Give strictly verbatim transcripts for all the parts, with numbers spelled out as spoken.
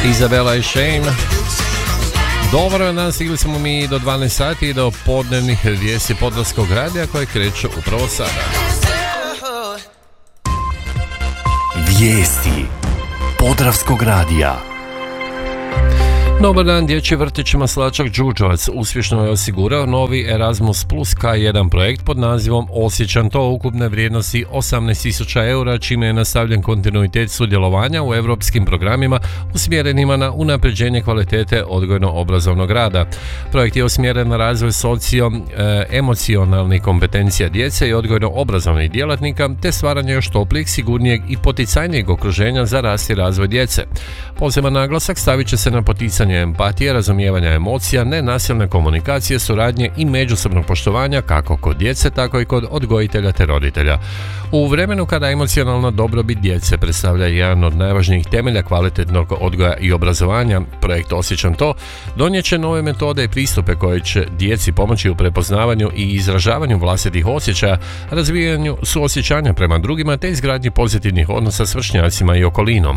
Izabela i Shane. Dobro, danas stigli smo mi do dvanaest sati i do podnevnih vijesti Podravskog radija koje kreću upravo sada. Vijesti Podravskog radija. Dobar dan, dječji vrtić Maslačak Đurđevac uspješno je osigurao novi Erasmus Plus K jedan projekt pod nazivom Osjećam to, ukupne vrijednosti osamnaest tisuća eura, čime je nastavljen kontinuitet sudjelovanja u europskim programima usmjerenima na unapređenje kvalitete odgojno-obrazovnog rada. Projekt je usmjeren na razvoj socio-emocionalnih kompetencija djece i odgojno-obrazovnih djelatnika, te stvaranje još toplijeg, sigurnijeg i poticajnijeg okruženja za rast i razvoj djece. Poseban naglasak stavit će se na poticanje empatije, razumijevanja emocija, nenasilne komunikacije, suradnje i međusobnog poštovanja kako kod djece, tako i kod odgojitelja te roditelja. U vremenu kada emocionalna dobrobit djece predstavlja jedan od najvažnijih temelja kvalitetnog odgoja i obrazovanja, projekt Osjećam to donijet će nove metode i pristupe koje će djeci pomoći u prepoznavanju i izražavanju vlastitih osjećaja, razvijanju suosjećanja prema drugima te izgradnji pozitivnih odnosa s vršnjacima i okolinom.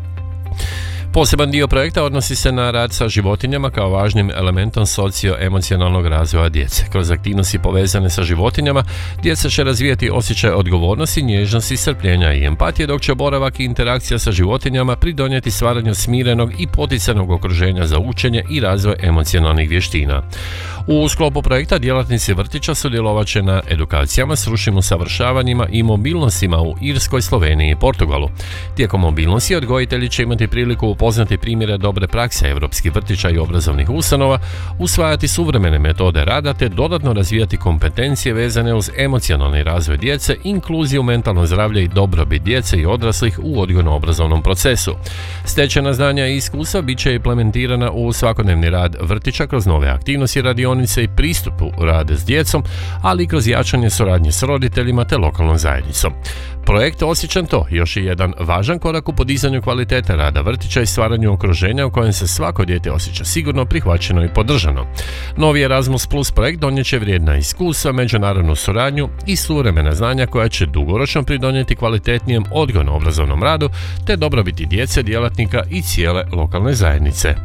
Poseban dio projekta odnosi se na rad sa životinjama kao važnim elementom socio-emocionalnog razvoja djece. Kroz aktivnosti povezane sa životinjama, djeca će razvijati osjećaj odgovornosti, nježnosti, strpljenja i empatije, dok će boravak i interakcija sa životinjama pridonijeti stvaranju smirenog i poticajnog okruženja za učenje i razvoj emocionalnih vještina. U sklopu projekta djelatnici vrtića sudjelovat će na edukacijama, stručnim usavršavanjima i mobilnostima u Irskoj, Sloveniji i Portugalu. Tijekom mobilnosti odgojitelji će imati priliku upoznati primjere dobre prakse europskih vrtića i obrazovnih ustanova, usvajati suvremene metode rada te dodatno razvijati kompetencije vezane uz emocionalni razvoj djece, inkluziju, mentalno zdravlje i dobrobit djece i odraslih u odgojno-obrazovnom procesu. Stečena znanja i iskustva bit će implementirana u svakodnevni rad vrtića kroz nove aktivnosti, radionice i pristupu rada s djecom, ali i kroz jačanje suradnje s roditeljima te lokalnom zajednicom. Projekt Osjećam to još je jedan važan korak u podizanju kvalitete rada vrtića i stvaranju okruženja u kojem se svako dijete osjeća sigurno, prihvaćeno i podržano. Novi Erasmus Plus projekt donijet će vrijedna iskustva, međunarodnu suradnju i suvremena znanja koja će dugoročno pridonijeti kvalitetnijem odgojno-obrazovnom radu te dobrobiti djece, djelatnika i cijele lokalne zajednice.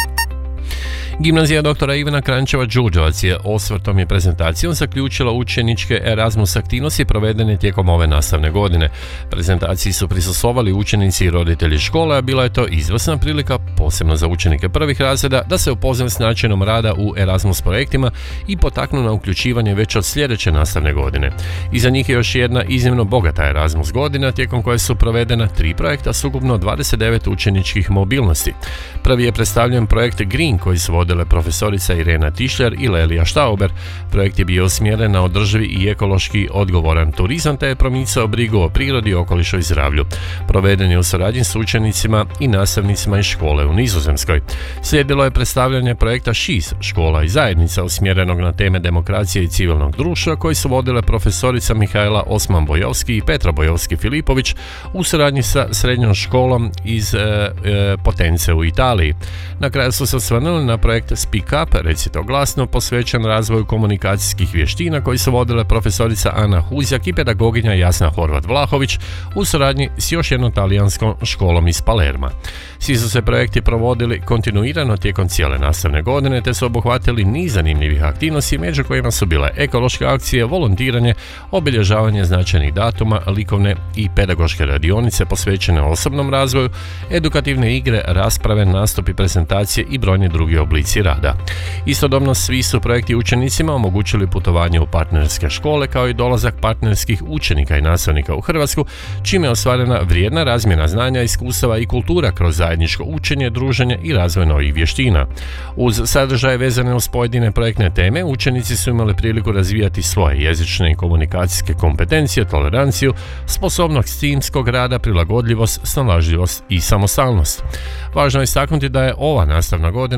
Gimnazija doktora Ivana Kranjčeva Đurđevac je osvrtom i prezentacijom zaključila učeničke Erasmus aktivnosti provedene tijekom ove nastavne godine. Prezentaciji su prisustvovali učenici i roditelji škole, a bila je to izvrsna prilika, posebno za učenike prvih razreda, da se upoznaju s načinom rada u Erasmus projektima i potaknu na uključivanje već od sljedeće nastavne godine. Iza njih je još jedna iznimno bogata Erasmus godina, tijekom koje su provedena tri projekta s ukupno dvadeset devet učeničkih mobilnosti. Prvi je predstavljen projekt Green koji su vodile profesorica Irena Tišljar i Lelija Štauber. Projekt je bio usmjeren na održivi i ekološki odgovoran turizam te je promicao brigu o prirodi, okolišu i zdravlju. Proveden je u suradnji s učenicima i nastavnicima iz škole u Nizozemskoj. Slijedilo je predstavljanje projekta šis, škola i zajednica, usmjerenog na teme demokracije i civilnog društva koji su vodile profesorica Mihajla Osman-Bojovski i Petra Bojovski-Filipović u suradnji sa srednjom školom iz e, e, Potence u Italiji. Na kraju su se osvrnuli na projekt Speak Up, recito glasno, posvećen razvoju komunikacijskih vještina koji su vodile profesorica Ana Huzjak i pedagoginja Jasna Horvat-Vlahović u suradnji s još jednom talijanskom školom iz Palerma. Svi su se projekti provodili kontinuirano tijekom cijele nastavne godine te su obuhvatili niz zanimljivih aktivnosti, među kojima su bile ekološke akcije, volontiranje, obilježavanje značajnih datuma, likovne i pedagoške radionice posvećene osobnom razvoju, edukativne igre, rasprave, nastupi, prezentacije i brojni drugi oblici rada. Istodobno svi su projekti učenicima omogućili putovanje u partnerske škole kao i dolazak partnerskih učenika i nastavnika u Hrvatsku, čime je ostvarena vrijedna razmjena znanja, iskustava i kultura kroz zajedničko učenje, druženje i razvoj novih vještina. Uz sadržaje vezane uz pojedine projektne teme, učenici su imali priliku razvijati svoje jezične i komunikacijske kompetencije, toleranciju, sposobnost timskog rada, prilagodljivost, snalažljivost i samostalnost. Važno je istaknuti da je ova nastavna godina obuhvatila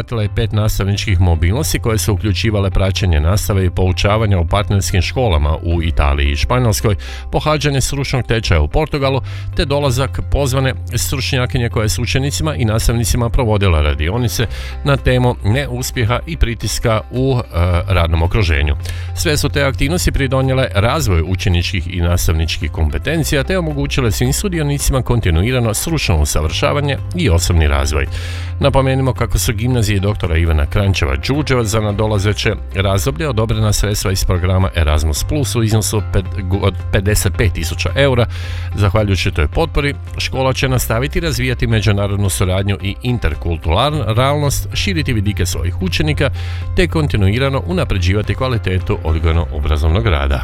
obuhvatila je pet nastavničkih mobilnosti koje su uključivale praćenje nastave i poučavanja u partnerskim školama u Italiji i Španjolskoj, pohađanje stručnog tečaja u Portugalu, te dolazak pozvane stručnjakinje koje su učenicima i nastavnicima provodila radionice na temu neuspjeha i pritiska u e, radnom okruženju. Sve su te aktivnosti pridonijele razvoju učeničkih i nastavničkih kompetencija te omogućile svim sudionicima kontinuirano stručno usavršavanje i osobni razvoj. Napomenimo kako su gimnaziji doktora Ivana Kranjčeva Đurđevac za nadolazeće razdoblje odobrena sredstva iz programa Erasmus Plus u iznosu od pedeset pet tisuća eura. Zahvaljujući toj potpori, škola će nastaviti razvijati međunarodnu suradnju i interkulturalnost, širiti vidike svojih učenika te kontinuirano unapređivati kvalitetu odgojno-obrazovnog rada.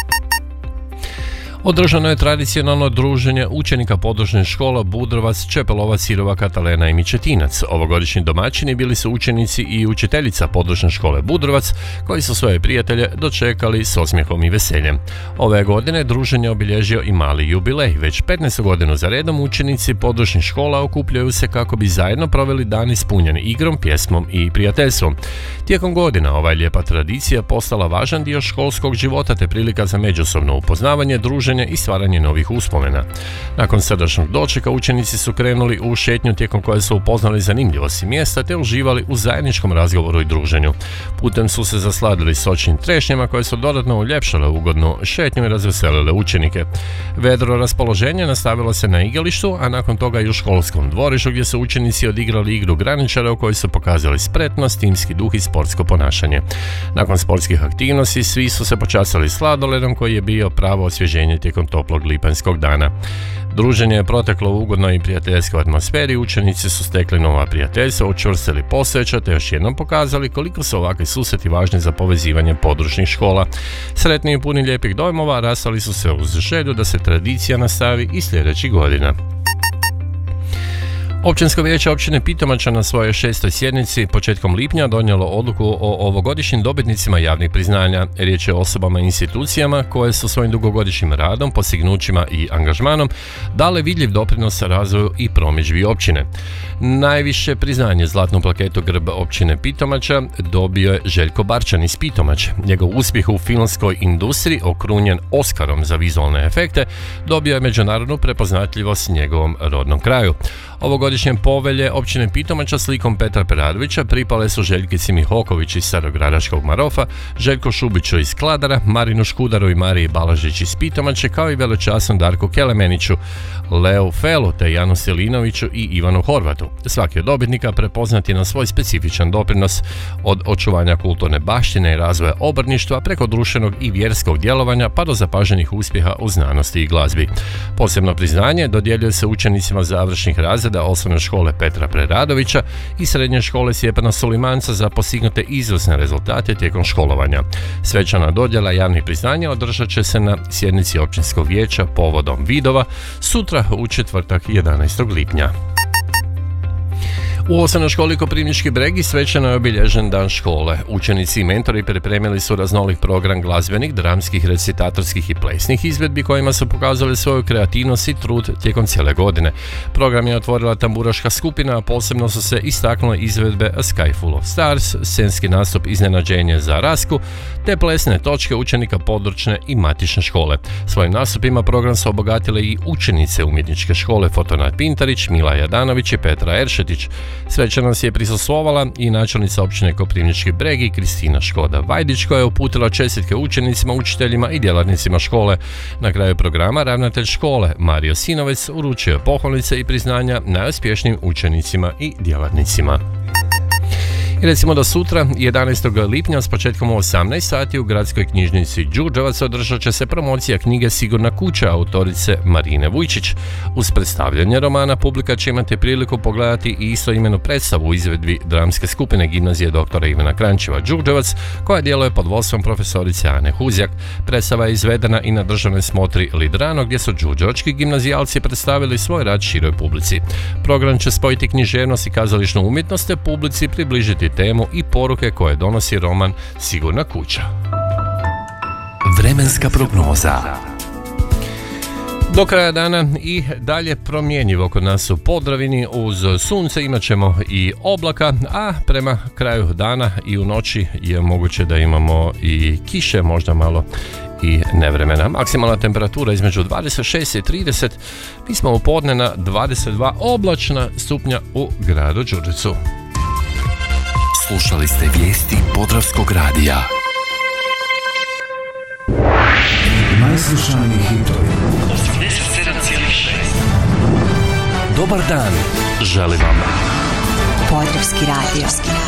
Održano je tradicionalno druženje učenika područnih škola Budrovac, Čepelovac, Sirova, Katalena i Mičetinac. Ovogodišnji domaćini bili su učenici i učiteljica područne škole Budrovac, koji su svoje prijatelje dočekali s osmijehom i veseljem. Ove godine druženje obilježio i mali jubilej. Već petnaestu godinu za redom učenici područnih škola okupljaju se kako bi zajedno proveli dan ispunjeni igrom, pjesmom i prijateljstvom. Tijekom godina ova lijepa tradicija postala važan dio školskog života te prilika za međusobno upoznavanje, druženje i stvaranje novih uspomena. Nakon srdačnog dočeka učenici su krenuli u šetnju tijekom koje su upoznali zanimljivosti mjesta te uživali u zajedničkom razgovoru i druženju. Putem su se zasladili sočnim trešnjama koje su dodatno uljepšale ugodnu šetnju i razveselile učenike. Vedro raspoloženje nastavilo se na igralištu, a nakon toga i u školskom dvorištu gdje su učenici odigrali igru graničara u kojoj su pokazali spretnost, timski duh i sportsko ponašanje. Nakon sportskih aktivnosti svi su se počastili sladoledom koji je bio pravo osvježenje tijekom toplog lipanjskog dana. Druženje je proteklo u ugodnoj i prijateljskoj atmosferi, učenici su stekli nova prijateljstva, učvrstili postojeća te još jednom pokazali koliko su ovakvi susreti važni za povezivanje područnih škola. Sretni i puni lijepih dojmova rastali su se uz želju da se tradicija nastavi i sljedećih godina. Općinsko vijeće općine Pitomača na svojoj šestoj sjednici početkom lipnja donijelo odluku o ovogodišnjim dobitnicima javnih priznanja. Riječ je o osobama i institucijama koje su svojim dugogodišnjim radom, postignućima i angažmanom dale vidljiv doprinos razvoju i promidžbi općine. Najviše priznanje zlatnu plaketu grba općine Pitomača dobio je Željko Barčan iz Pitomače. Njegov uspjeh u filmskoj industriji, okrunjen Oskarom za vizualne efekte, dobio je međunarodnu prepoznatljivost njegovom rodnom kraju. Ovogodišnjem povelje općine Pitomača slikom Petra Peradovića pripale su Željkici Mihoković iz Starogradačkog Marofa, Željko Šubiću iz Kladara, Marinu Škudaru i Mariji Balažić iz Pitomače, kao i velečasnom Darku Kelemeniću, Leu Felu te Janu Selinoviću i Ivanu Horvatu. Svaki od dobitnika prepoznat je na svoj specifičan doprinos od očuvanja kulturne baštine i razvoja obrtništva preko društvenog i vjerskog djelovanja pa do zapaženih uspjeha u znanosti i glazbi. Posebno priznanje dodjeljuje se učenicima završnih razreda osnovne škole Petra Preradovića i srednje škole Stjepana Sulimanca za postignute izvrsne rezultate tijekom školovanja. Svečana dodjela javnih priznanja održat će se na sjednici općinskog vijeća povodom Vidova sutra u četvrtak jedanaestog lipnja. U osnovnoj školi Koprivnički Bregi svečano je obilježen dan škole. Učenici i mentori pripremili su raznolik program glazbenih, dramskih, recitatorskih i plesnih izvedbi kojima su pokazali svoju kreativnost i trud tijekom cijele godine. Program je otvorila tamburaška skupina, a posebno su se istaknule izvedbe A Sky Full of Stars, scenski nastup Iznenađenje za Rasku, te plesne točke učenika područne i matične škole. Svojim nastupima program su obogatile i učenice umjetničke škole Fotonat Pintarić, Mila Jadanović i Petra Eršetić. Svečanost je prisustvovala i načelnica općine Koprivnički Bregi Kristina Škoda Vajdić koja je uputila čestitke učenicima, učiteljima i djelatnicima škole. Na kraju programa ravnatelj škole Mario Sinovec uručio je pohvalnice i priznanja najuspješnijim učenicima i djelatnicima. I recimo da sutra, jedanaestog lipnja s početkom u osamnaest sati u gradskoj knjižnici Đurđevac održat će se promocija knjige Sigurna kuća autorice Marine Vujčić. Uz predstavljanje romana publika će imati priliku pogledati i istoimenu predstavu u izvedbi dramske skupine gimnazije doktora Ivana Kranjčeva Đurđevac koja djeluje pod vodstvom profesorice Ane Huzjak. Predstava je izvedena i na državnoj smotri Lidrano gdje su đurđevački gimnazijalci predstavili svoj rad široj publici. Program će spojiti književnost i kazališnu umjetnost te publici približiti temu i poruke koje donosi roman Sigurna kuća. Vremenska prognoza. Do kraja dana i dalje promjenjivo kod nas u Podravini, uz sunce imat ćemo i oblaka, a prema kraju dana i u noći je moguće da imamo i kiše, možda malo i nevremena. Maksimalna temperatura između dvadeset šest i trideset, mi smo u podne na dvadeset dva oblačna stupnja u gradu Đurđevcu. Slušali ste vijesti Podravskog radija. Najslušaniji hitovi. osamdeset sedam zarez šest. Dobar dan, želim vam Podravski radio.